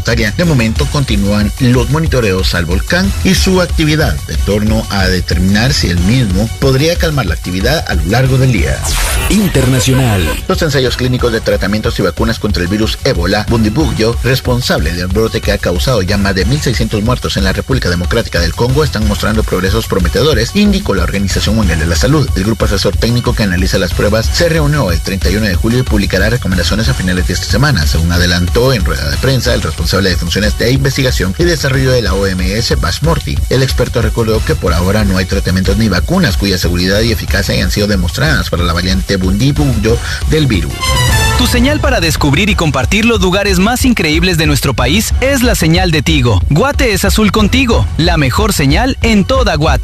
voluntaria. De momento continúan los monitoreos al volcán y su actividad de torno a determinar si el mismo podría calmar la actividad a lo largo del día. Internacional. Los ensayos clínicos de tratamientos y vacunas contra el virus ébola, Bundibugyo, responsable del brote que ha causado ya más de 1.600 muertos en la República Democrática del Congo, están mostrando progresos prometedores, indicó la Organización Mundial de la Salud. El grupo asesor técnico que analiza las pruebas se reunió el 31 de julio y publicará recomendaciones a finales de esta semana, según adelantó en rueda de prensa el responsable de funciones de investigación y desarrollo de la OMS, Bas Morty. El experto recordó que por ahora no hay tratamientos ni vacunas cuya seguridad y eficacia hayan sido demostradas para la variante Bundibugyo del virus. Tu señal para descubrir y compartir los lugares más increíbles de nuestro país es la señal de Tigo. Guate es azul contigo, la mejor señal en toda Guate.